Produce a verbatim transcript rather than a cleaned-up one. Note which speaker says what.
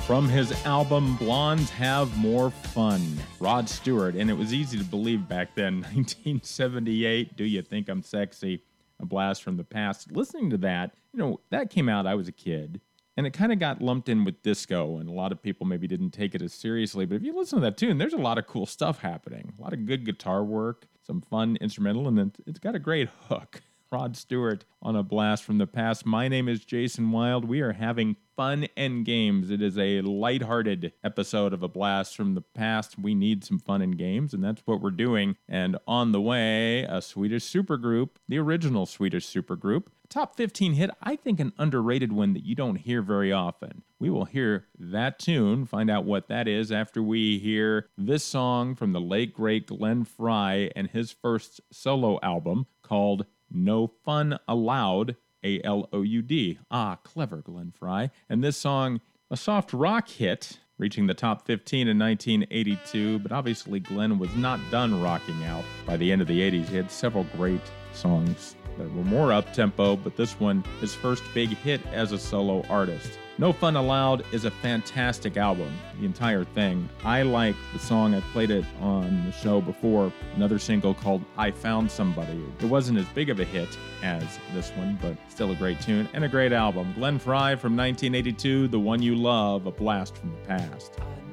Speaker 1: From his album Blondes Have More Fun, Rod Stewart. And it was easy to believe back then, nineteen seventy-eight, Do You Think I'm Sexy? A blast from the past. Listening to that, you know, that came out, I was a kid. And it kind of got lumped in with disco, and a lot of people maybe didn't take it as seriously. But if you listen to that tune, there's a lot of cool stuff happening. A lot of good guitar work, some fun instrumental, and it's got a great hook. Rod Stewart on A Blast from the Past. My name is Jason Wild. We are having fun and games. It is a lighthearted episode of A Blast from the Past. We need some fun and games, and that's what we're doing. And on the way, a Swedish supergroup, the original Swedish supergroup. Top fifteen hit, I think an underrated one that you don't hear very often. We will hear that tune, find out what that is after we hear this song from the late, great Glenn Frey and his first solo album called No Fun Allowed, A L O U D. Ah, clever Glenn Frey. And this song, a soft rock hit, reaching the top fifteen in nineteen eighty-two, but obviously Glenn was not done rocking out. By the end of the eighties, he had several great songs that were more up-tempo, but this one, his first big hit as a solo artist. No Fun Allowed is a fantastic album, the entire thing. I like the song, I've played it on the show before, another single called I Found Somebody. It wasn't as big of a hit as this one, but still a great tune and a great album. Glenn Frey from nineteen eighty-two, The One You Love, A Blast from the Past.